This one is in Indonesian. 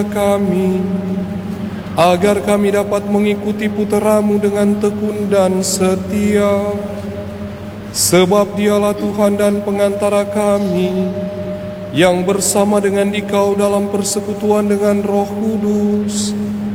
kami, agar kami dapat mengikuti putra-Mu dengan tekun dan setia. Sebab Dialah Tuhan dan pengantara kami, yang bersama dengan Dikau dalam persekutuan dengan Roh Kudus,